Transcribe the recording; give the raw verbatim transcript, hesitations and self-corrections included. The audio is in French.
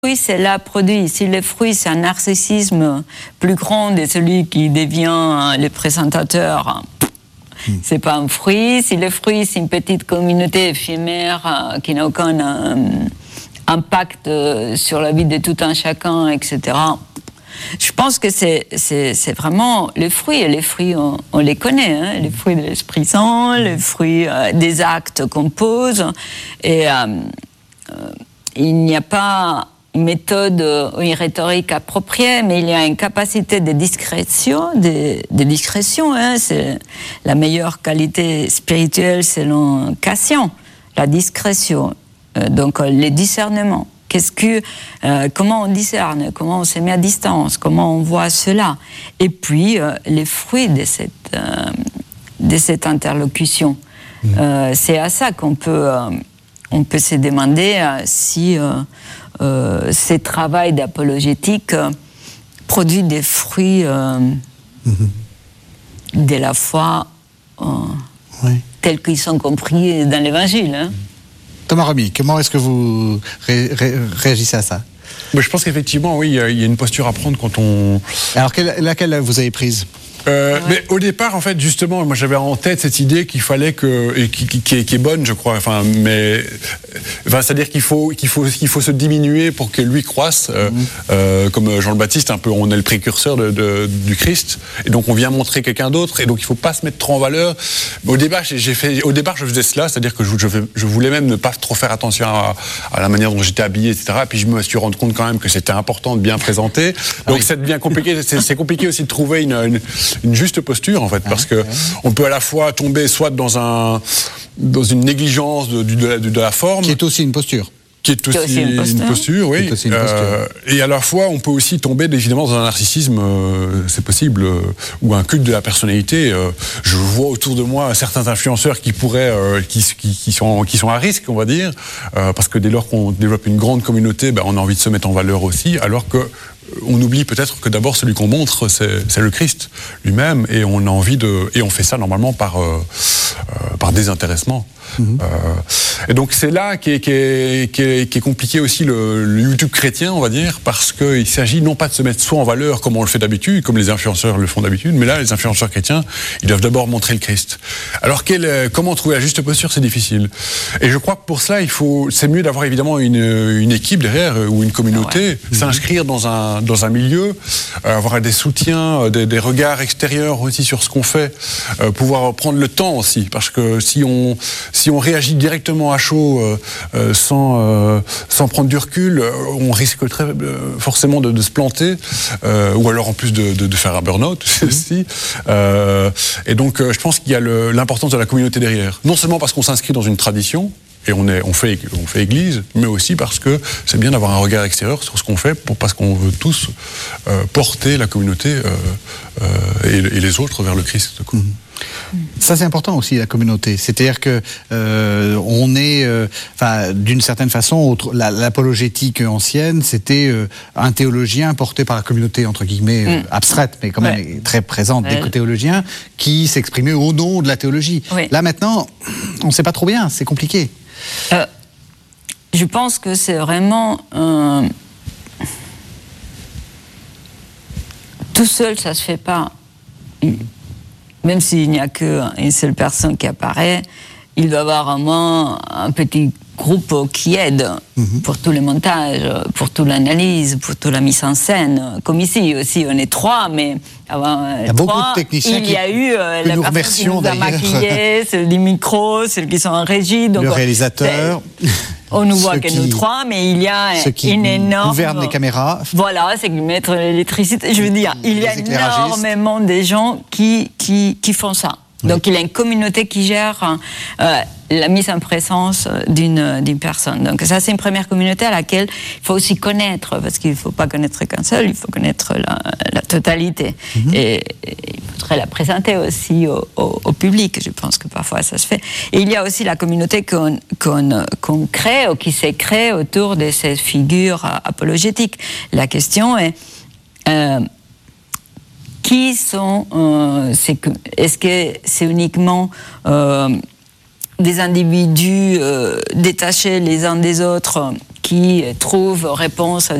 fruit, c'est là produit. Si le fruit, c'est un narcissisme plus grand de celui qui devient le présentateur, mmh. c'est pas un fruit. Si le fruit, c'est une petite communauté éphémère euh, qui n'a aucun euh, impact euh, sur la vie de tout un chacun, et cetera. Je pense que c'est, c'est, c'est vraiment les fruits, et les fruits, on, on les connaît, hein, les fruits de l'Esprit Saint, les fruits euh, des actes qu'on pose, et euh, euh, il n'y a pas une méthode ou une rhétorique appropriée, mais il y a une capacité de discrétion, de, de discrétion, hein, c'est la meilleure qualité spirituelle selon Cassian, la discrétion, euh, donc euh, le discernement. Qu'est-ce que, euh, comment on discerne, comment on se met à distance, comment on voit cela, et puis euh, les fruits de cette, euh, de cette interlocution. Mmh. Euh, c'est à ça qu'on peut, euh, on peut se demander euh, si euh, euh, ce travail d'apologétique euh, produit des fruits euh, mmh. de la foi euh, oui. tels qu'ils sont compris dans l'Évangile. Hein. Thomas Remy, comment est-ce que vous ré- ré- réagissez à ça ? Mais je pense qu'effectivement, oui, il y a une posture à prendre quand on... Alors, quelle, laquelle vous avez prise ? Euh, ouais. Mais au départ, en fait, justement, moi j'avais en tête cette idée qu'il fallait que, et qui, qui, qui, est, qui est bonne, je crois. Enfin, mais, enfin, c'est-à-dire qu'il faut, qu'il faut, qu'il faut se diminuer pour que lui croisse. Euh, mmh. euh, comme Jean le Baptiste, un peu, on est le précurseur de, de, du Christ, et donc on vient montrer quelqu'un d'autre, et donc il faut pas se mettre trop en valeur. Mais au départ, j'ai fait, au départ, je faisais cela, c'est-à-dire que je, je, je voulais même ne pas trop faire attention à, à la manière dont j'étais habillé, et cetera. Et puis je me suis rendu compte quand même que c'était important de bien présenter. Donc oui. c'est bien compliqué. C'est, c'est compliqué aussi de trouver une, une une juste posture en fait, parce que on peut à la fois tomber soit dans un dans une négligence de, de, de, de la forme, qui est aussi une posture, qui est aussi, aussi une, posture. une posture, oui, aussi une posture. Euh, et à la fois on peut aussi tomber évidemment dans un narcissisme, euh, c'est possible, euh, ou un culte de la personnalité. Euh, je vois autour de moi certains influenceurs qui pourraient, euh, qui, qui, qui sont qui sont à risque, on va dire, euh, parce que dès lors qu'on développe une grande communauté, ben, on a envie de se mettre en valeur aussi, alors que on oublie peut-être que d'abord celui qu'on montre, c'est, c'est le Christ lui-même, et on a envie de, et on fait ça normalement par euh, euh, par désintéressement. Mmh. Euh, et donc c'est là qui est, qui est, qui est, qui est compliqué aussi le, le YouTube chrétien, on va dire, parce qu'il s'agit non pas de se mettre soi en valeur comme on le fait d'habitude, comme les influenceurs le font d'habitude, mais là les influenceurs chrétiens, ils doivent d'abord montrer le Christ. Alors quel, comment trouver la juste posture, c'est difficile. Et je crois que pour cela, il faut, c'est mieux d'avoir évidemment une, une équipe derrière, ou une communauté, ouais. mmh. s'inscrire dans un, dans un milieu, euh, avoir des soutiens, des, des regards extérieurs aussi sur ce qu'on fait, euh, pouvoir prendre le temps aussi, parce que si on Si on réagit directement à chaud, euh, euh, sans, euh, sans prendre du recul, euh, on risque très, euh, forcément de, de se planter, euh, ou alors en plus de, de, de faire un burn-out aussi. Euh, et donc, euh, je pense qu'il y a le, l'importance de la communauté derrière. Non seulement parce qu'on s'inscrit dans une tradition, et on, est, on, fait, on fait église, mais aussi parce que c'est bien d'avoir un regard extérieur sur ce qu'on fait, pour, parce qu'on veut tous euh, porter la communauté euh, euh, et, et les autres vers le Christ. Mmh. Ça c'est important aussi, la communauté. C'est-à-dire que euh, on est, enfin, euh, d'une certaine façon, autre, la, l'apologétique ancienne, c'était euh, un théologien porté par la communauté entre guillemets euh, mm. abstraite, mais quand même ouais. très présente ouais. des théologiens, qui s'exprimaient au nom de la théologie. Ouais. Là maintenant, on ne sait pas trop bien, c'est compliqué. Euh, je pense que c'est vraiment euh, tout seul, ça se fait pas. Même s'il n'y a qu'une seule personne qui apparaît, il doit y avoir au moins un petit groupe qui aide mm-hmm. pour tout le montage, pour toute l'analyse, pour toute la mise en scène. Comme ici aussi, on est trois, mais avant il y a beaucoup trois, de techniciens il y a eu euh, la personne qui nous a maquillés, ceux du micro, ceux qui sont en régie. Donc, le réalisateur. On ne voit que qui, nous trois, mais il y a une énorme... gouverne les caméras. Voilà, c'est qui mettent l'électricité. Je veux dire, il y a énormément de gens qui, qui, qui font ça. Oui. Donc il y a une communauté qui gère euh, la mise en présence d'une, d'une personne. Donc ça, c'est une première communauté à laquelle il faut aussi connaître, parce qu'il ne faut pas connaître qu'un seul, il faut connaître la, la totalité. Mm-hmm. Et, et il faudrait la présenter aussi au, au, au public. Je pense que parfois ça se fait. Et il y a aussi la communauté qu'on, qu'on, qu'on crée, ou qui s'est créée autour de ces figures apologétiques. La question est... Euh, Qui sont, euh, c'est que, est-ce que c'est uniquement euh, des individus euh, détachés les uns des autres qui trouvent réponse à